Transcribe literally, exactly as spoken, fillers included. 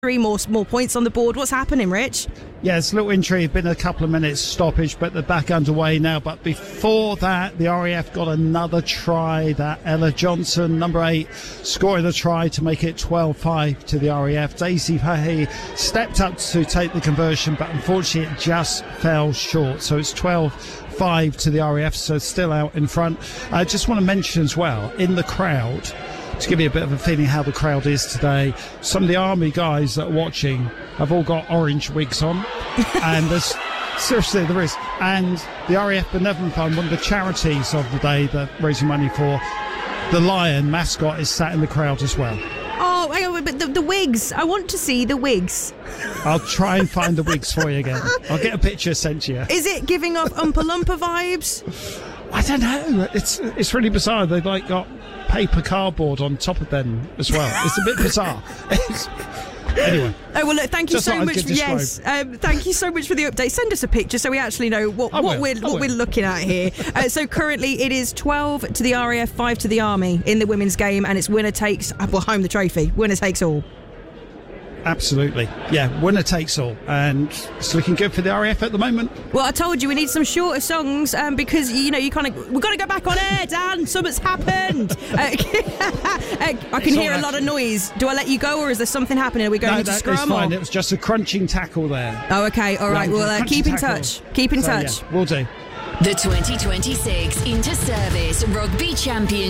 More, more points on the board. What's happening, Rich? Yeah, it's a little intrigue. Been a couple of minutes stoppage, but they're back underway now. But before that, the R A F got another try. That Ella Johnson, number eight, scoring a try to make it twelve five to the R A F. Daisy Fahey stepped up to take the conversion, but unfortunately it just fell short. So it's twelve five to the R A F, so still out in front. I just want to mention as well, in the crowd, to give you a bit of a feeling how the crowd is today, some of the Army guys that are watching have all got orange wigs on. And there's, seriously, there is. And the R A F Benevolent Fund, one of the charities of the day that raising money for, the Lion mascot is sat in the crowd as well. Oh, hang on, but the, the wigs. I want to see the wigs. I'll try and find the wigs for you again. I'll get a picture sent to you. Is it giving off Oompa Loompa vibes? I don't know. It's it's really bizarre. They've like got paper cardboard on top of them as well. It's a bit bizarre. It's, anyway. Oh well, look, thank you Just so thought I'd much. get Yes, um, thank you so much for the update. Send us a picture so we actually know what, I what will, we're I what will. we're looking at here. uh, so currently it is twelve to the R A F, five to the Army in the women's game, and it's winner takes well home the trophy. Winner takes all. Absolutely. Yeah, winner takes all. And it's looking good for the R A F at the moment. Well, I told you we need some shorter songs um, because, you know, you kind of... We've got to go back on air, Dan. Something's happened. uh, I can It's hear all a lot of happening. noise. Do I let you go or is there something happening? Are we going No, into that scrum? is fine. Or? It was just a crunching tackle there. Oh, okay. All right. Yeah, Well, uh, crunching keep in tackle. touch. Keep in So, touch. yeah, we'll do. The twenty twenty-six Inter-Service Rugby Championship.